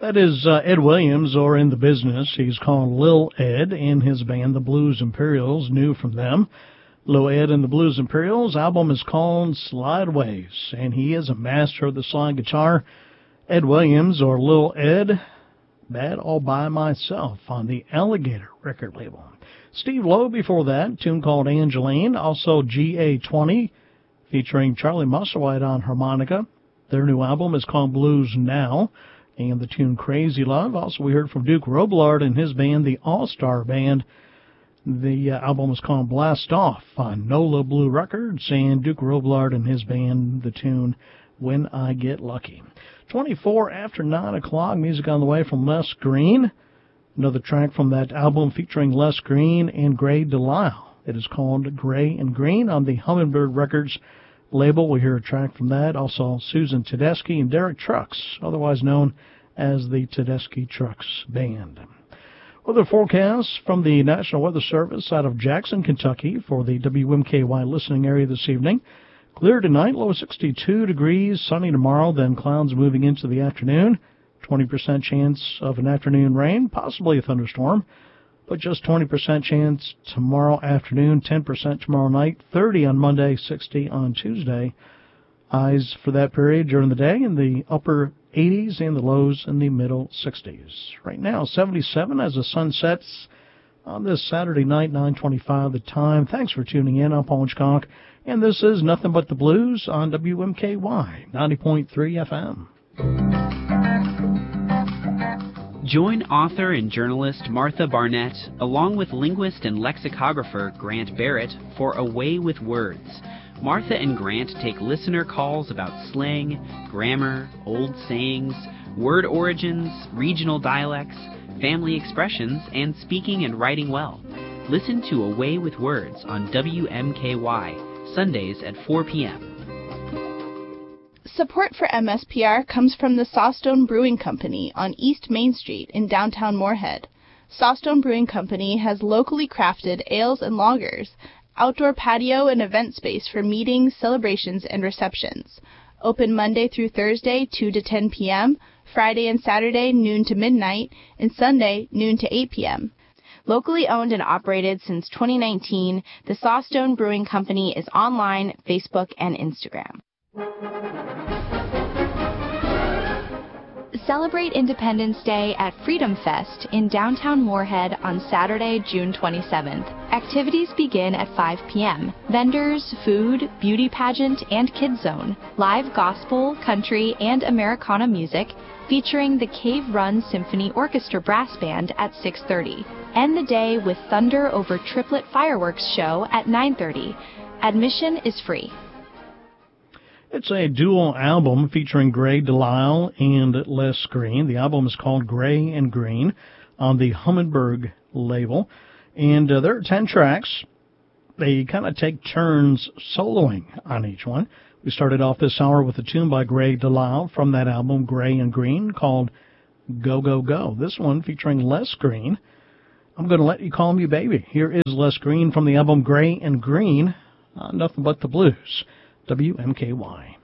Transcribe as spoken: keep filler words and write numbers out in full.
That is uh, Ed Williams, or in the business, he's called Lil Ed, and his band, the Blues Imperials, new from them. Lil Ed and the Blues Imperials album is called Slideways, and he is a master of the slide guitar. Ed Williams, or Lil Ed, Bad All By Myself on the Alligator record label. Steve Lowe before that, a tune called Angeline. Also G A twenty, featuring Charlie Musselwhite on harmonica. Their new album is called Blues Now, and the tune Crazy Love. Also, we heard from Duke Robillard and his band, the All-Star Band. The uh, album is called Blast Off on NOLA Blue Records, and Duke Robillard and his band, the tune When I Get Lucky. twenty-four after nine o'clock, music on the way from Les Green. Another track from that album featuring Les Green and Gray Delisle. It is called Gray and Green on the Hummingbird Records label. We hear a track from that. Also, Susan Tedeschi and Derek Trucks, otherwise known as the Tedeschi Trucks Band. Weather forecast from the National Weather Service out of Jackson, Kentucky for the W M K Y listening area this evening. Clear tonight, low sixty-two degrees, sunny tomorrow, then clouds moving into the afternoon. twenty percent chance of an afternoon rain, possibly a thunderstorm, but just twenty percent chance tomorrow afternoon, ten percent tomorrow night, thirty on Monday, sixty on Tuesday. Highs for that period during the day in the upper eighties and the lows in the middle sixties. Right now, seventy-seven as the sun sets on this Saturday night, nine twenty-five the time. Thanks for tuning in. I'm Paul Hitchcock, and this is Nothing But the Blues on W M K Y ninety point three F M. Join author and journalist Martha Barnett, along with linguist and lexicographer Grant Barrett, for A Way with Words. Martha and Grant take listener calls about slang, grammar, old sayings, word origins, regional dialects, family expressions, and speaking and writing well. Listen to A Way with Words on W M K Y, Sundays at four p.m. Support for M S P R comes from the Sawstone Brewing Company on East Main Street in downtown Moorhead. Sawstone Brewing Company has locally crafted ales and lagers, outdoor patio and event space for meetings, celebrations, and receptions. Open Monday through Thursday, two to ten p.m., Friday and Saturday, noon to midnight, and Sunday, noon to eight p.m. Locally owned and operated since twenty nineteen, the Sawstone Brewing Company is online, Facebook, and Instagram. Celebrate Independence Day at Freedom Fest in downtown Moorhead on Saturday, June twenty-seventh. Activities begin at five p.m. Vendors, food, beauty pageant, and kids zone. Live gospel, country, and Americana music featuring the Cave Run Symphony Orchestra Brass Band at six thirty. End the day with Thunder Over Triplet Fireworks Show at nine thirty. Admission is free. It's a dual album featuring Gray Delisle and Les Green. The album is called Gray and Green on the Hummingbird label. And uh, there are ten tracks. They kind of take turns soloing on each one. We started off this hour with a tune by Gray Delisle from that album, Gray and Green, called Go, Go, Go. This one featuring Les Green. I'm going to Let You Call Me Baby. Here is Les Green from the album Gray and Green on Nothing But the Blues. W M K Y.